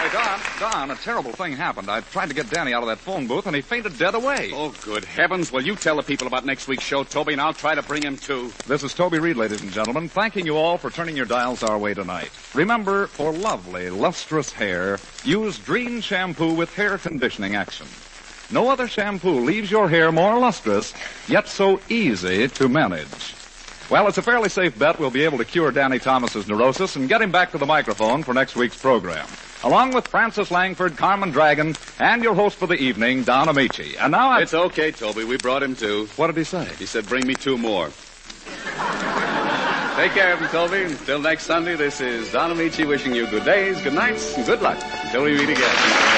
Don, a terrible thing happened. I tried to get Danny out of that phone booth, and he fainted dead away. Oh, good heavens. Well, you tell the people about next week's show, Toby, and I'll try to bring him, too. This is Toby Reed, ladies and gentlemen, thanking you all for turning your dials our way tonight. Remember, for lovely, lustrous hair, use Dreen shampoo with hair conditioning action. No other shampoo leaves your hair more lustrous, yet so easy to manage. Well, it's a fairly safe bet we'll be able to cure Danny Thomas's neurosis and get him back to the microphone for next week's program. Along with Francis Langford, Carmen Dragon, and your host for the evening, Don Amici. And now It's okay, Toby. We brought him, too. What did he say? He said, bring me 2 more. Take care of him, Toby. Until next Sunday, this is Don Amici wishing you good days, good nights, and good luck. Until we meet again.